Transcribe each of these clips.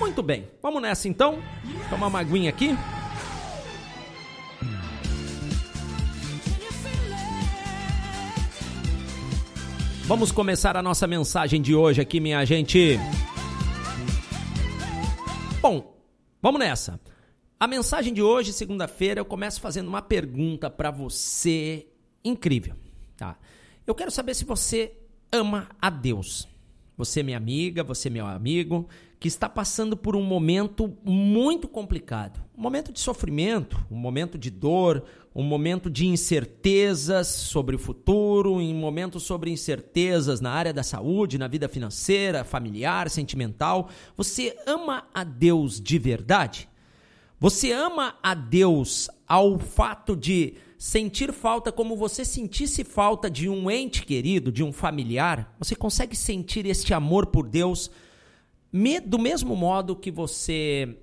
Muito bem, vamos nessa então. Tomar uma aguinha aqui. Vamos começar a nossa mensagem de hoje aqui, minha gente. Bom, vamos nessa. A mensagem de hoje, segunda-feira, eu começo fazendo uma pergunta para você incrível, tá? Eu quero saber se você ama a Deus. Você, minha amiga, você, meu amigo, que está passando por um momento muito complicado. Um momento de sofrimento, um momento de dor, um momento de incertezas sobre o futuro, um momento sobre incertezas na área da saúde, na vida financeira, familiar, sentimental. Você ama a Deus de verdade? Você ama a Deus ao fato de sentir falta como você sentisse falta de um ente querido, de um familiar? Você consegue sentir este amor por Deus do mesmo modo que você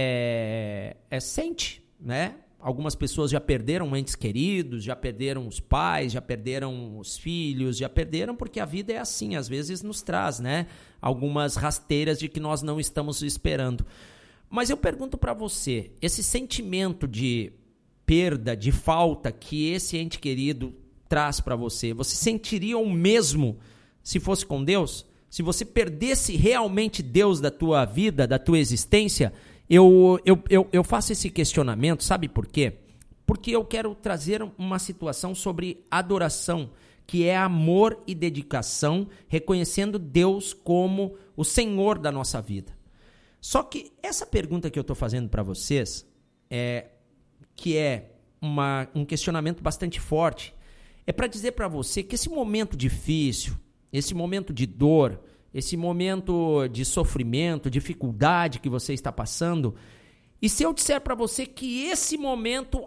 sente, né? Algumas pessoas já perderam entes queridos, já perderam os pais, já perderam os filhos, já perderam porque a vida é assim, às vezes nos traz, né? Algumas rasteiras de que nós não estamos esperando. Mas eu pergunto para você, esse sentimento de perda, de falta que esse ente querido traz para você, você sentiria o mesmo se fosse com Deus? Se você perdesse realmente Deus da tua vida, da tua existência? Eu faço esse questionamento, sabe por quê? Porque eu quero trazer uma situação sobre adoração, que é amor e dedicação, reconhecendo Deus como o Senhor da nossa vida. Só que essa pergunta que eu estou fazendo para vocês, que é um questionamento bastante forte, é para dizer para você que esse momento difícil, esse momento de dor, esse momento de sofrimento, dificuldade que você está passando, e se eu disser para você que esse momento